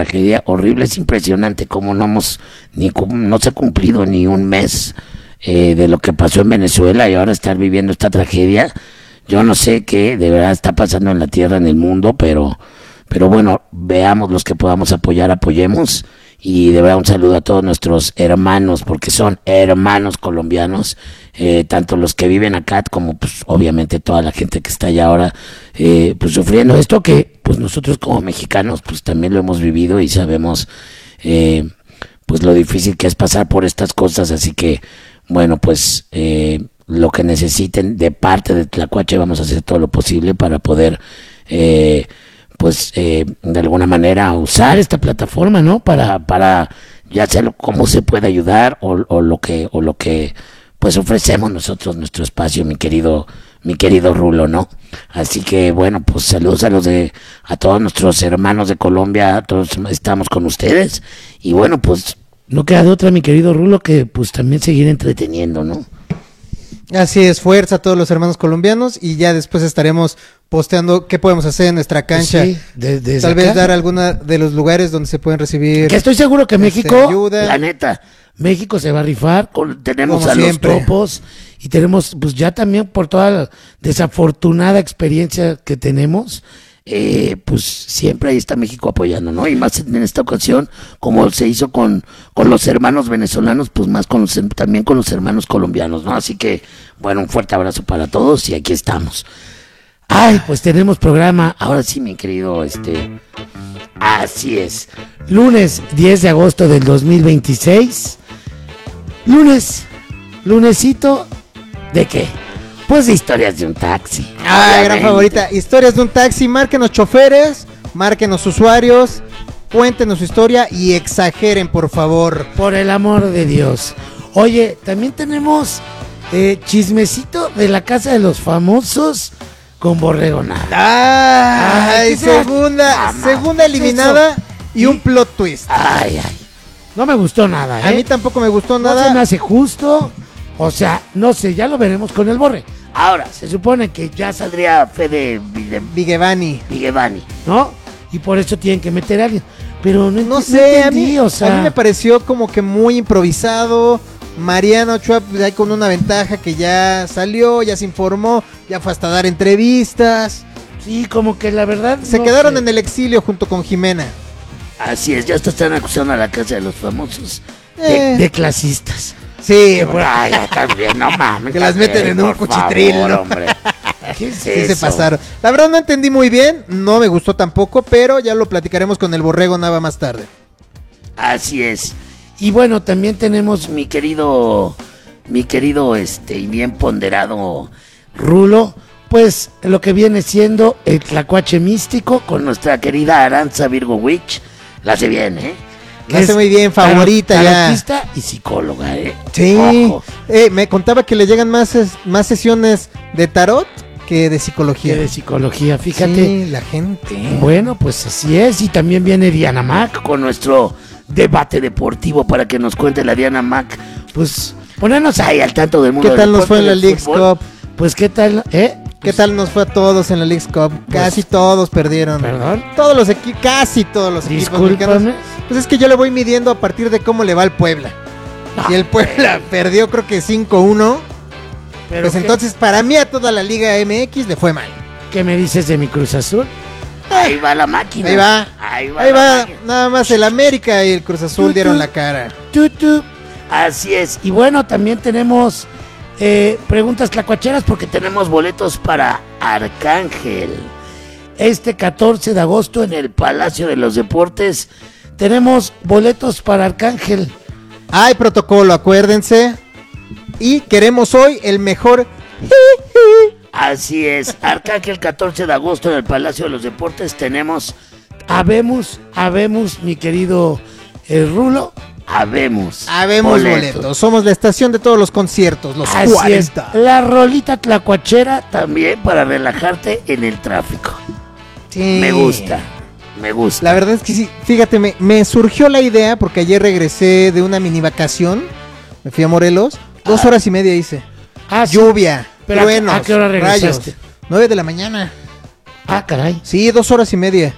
tragedia horrible. Es impresionante cómo no se ha cumplido ni un mes de lo que pasó en Venezuela y ahora estar viviendo esta tragedia. Yo no sé qué de verdad está pasando en la tierra, en el mundo, pero bueno, veamos los que podamos apoyar, apoyemos. Y de verdad un saludo a todos nuestros hermanos, porque son hermanos colombianos, tanto los que viven acá como pues obviamente toda la gente que está allá ahora pues sufriendo esto que pues nosotros como mexicanos pues también lo hemos vivido y sabemos pues lo difícil que es pasar por estas cosas. Así que bueno, pues lo que necesiten de parte de Tlacuache vamos a hacer todo lo posible para poder de alguna manera usar esta plataforma, ¿no? Para ya sea cómo se puede ayudar o lo que pues ofrecemos nosotros, nuestro espacio, mi querido Rulo, ¿no? Así que bueno, pues saludos a todos nuestros hermanos de Colombia, todos estamos con ustedes y bueno, pues no queda de otra, mi querido Rulo, que pues también seguir entreteniendo, ¿no? Así es, fuerza a todos los hermanos colombianos y ya después estaremos posteando qué podemos hacer en nuestra cancha. Sí, tal vez dar alguna de los lugares donde se pueden recibir. Que estoy seguro que México, ayuda. La neta, México se va a rifar, tenemos como a siempre. Los topos y tenemos, pues ya también por toda la desafortunada experiencia que tenemos, pues siempre ahí está México apoyando, ¿no? Y más en esta ocasión, como se hizo con los hermanos venezolanos, pues más también con los hermanos colombianos, ¿no? Así que, bueno, un fuerte abrazo para todos y aquí estamos. Ay, pues tenemos programa, ahora sí, mi querido, así es, lunes 10 de agosto del 2026, lunesito, ¿de qué? Pues de historias de un taxi. Gran favorita, historias de un taxi. Márquenos choferes, márquenos usuarios, cuéntenos su historia y exageren, por favor. Por el amor de Dios. Oye, también tenemos chismecito de la casa de los famosos con Borrego Nava. Segunda eliminada y un plot twist. No me gustó nada, A mí tampoco me gustó nada. No se me hace justo. O sea, no sé, ya lo veremos con el Borre. Ahora, se supone que ya saldría Fede Vigevani, ¿no? Y por eso tienen que meter a alguien. Pero no sé, entendí, a mí me pareció como que muy improvisado. Mariana Ochoa pues, ahí con una ventaja que ya salió, ya se informó, ya fue hasta dar entrevistas. Sí, como que la verdad se quedaron en el exilio junto con Jimena. Así es, ya están acusando a la casa de los famosos de clasistas. Sí, también, no mames. Que las meten en un cuchitril, favor, ¿no? Hombre. ¿Qué es sí, eso? Se pasaron. La verdad no entendí muy bien, no me gustó tampoco, pero ya lo platicaremos con el Borrego Nava más tarde. Así es. Y bueno, también tenemos mi querido y bien ponderado Rulo, pues lo que viene siendo el Tlacuache místico con nuestra querida Aranza Virgo Witch. La hace bien, La hace muy bien, favorita ya. Artista y psicóloga, Sí. Me contaba que le llegan más sesiones de tarot que de psicología. Fíjate. Sí, la gente. Bueno, pues así es. Y también viene Diana Mac con nuestro debate deportivo para que nos cuente la Diana Mac. Pues ponernos ahí al tanto del mundo. ¿Qué tal nos fue en la Leagues Cup? Pues qué tal, ¿Qué tal nos fue a todos en la Leagues Cup? Casi todos perdieron. ¿Perdón? Casi todos los equipos mexicanos. Pues es que yo le voy midiendo a partir de cómo le va al Puebla. Y el Puebla perdió creo que 5-1. Pues entonces para mí a toda la Liga MX le fue mal. ¿Qué me dices de mi Cruz Azul? Ahí va la máquina. Ahí va. Nada más el América y el Cruz Azul dieron la cara. Así es. Y bueno, también tenemos preguntas tlacuacheras porque tenemos boletos para Arcángel. Este 14 de agosto en el Palacio de los Deportes tenemos boletos para Arcángel. Hay protocolo, acuérdense. Y queremos hoy el mejor. Así es, Arcángel 14 de agosto en el Palacio de los Deportes tenemos. Habemos, mi querido Rulo. Habemos boletos. Somos la estación de todos los conciertos, los Así 40. Es. La rolita tlacuachera también para relajarte en el tráfico. Sí. Me gusta. La verdad es que sí, fíjate, me surgió la idea porque ayer regresé de una mini vacación. Me fui a Morelos, 2 horas y media hice. Sí. Lluvia, pero truenos, ¿a qué hora regresaste? Rayos, 9 de la mañana. Caray. Sí, 2 horas y media.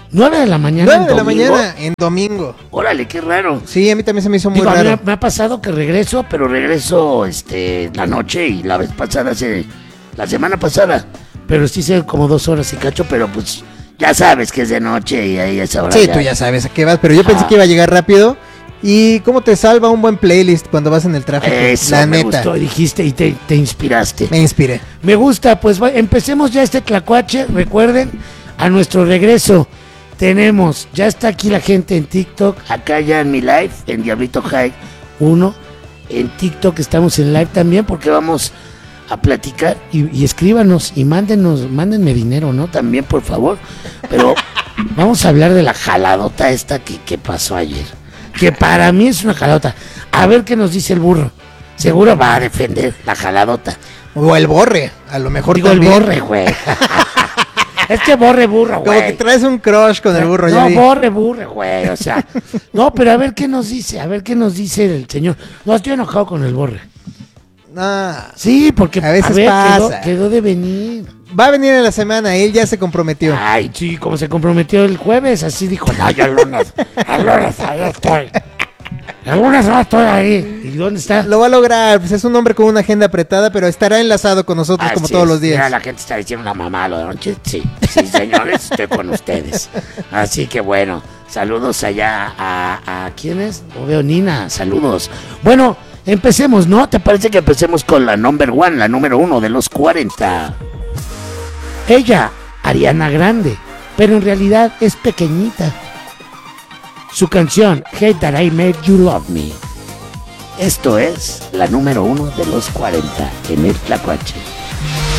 9 de la mañana. 9 de la mañana en domingo. Órale, qué raro. Sí, a mí también se me hizo muy raro. A mí me ha pasado que regreso, pero regreso la noche y la vez pasada, la semana pasada. Pero sí sé como 2 horas y cacho, pero pues ya sabes que es de noche y ahí es ahora. Sí, tú ya sabes a qué vas, pero yo pensé que iba a llegar rápido. ¿Y cómo te salva un buen playlist cuando vas en el tráfico? Eso, la me neta. gustó, dijiste y te inspiraste. Me inspiré. Me gusta, pues empecemos ya este tlacuache. Recuerden, a nuestro regreso ya está aquí la gente en TikTok, acá ya en mi live, en Diablito High 1. En TikTok estamos en live también porque vamos a platicar y escríbanos y mándenme dinero, ¿no? También, por favor. Pero vamos a hablar de la jaladota esta que pasó ayer. Que para mí es una jaladota. A ver qué nos dice el burro. Seguro va a defender la jaladota. O el borre, a lo mejor digo también. El borre, güey. Es que borre burro, güey. Como que traes un crush con el burro. No, borre burro, güey. O sea, no, pero a ver qué nos dice. A ver qué nos dice el señor. No, estoy enojado con el borre. Sí, porque a veces pasa. Quedó de venir. Va a venir en la semana, él ya se comprometió. Ay, sí, como se comprometió el jueves, así dijo, no, yo el lunes ahí estoy. El lunes no estoy ahí. ¿Y dónde está? Lo va a lograr, pues es un hombre con una agenda apretada, pero estará enlazado con nosotros como todos los días. Mira, la gente está diciendo una mamá lo de noche. Sí, señores, estoy con ustedes. Así que bueno, saludos allá a ¿quién es? No veo Nina, saludos. Bueno, empecemos, ¿no? ¿Te parece que empecemos con la number one, la número 1 de los 40? Ella, Ariana Grande, pero en realidad es pequeñita. Su canción, Hate That I Made You Love Me. Esto es la número 1 de los 40 en el Tlacuache.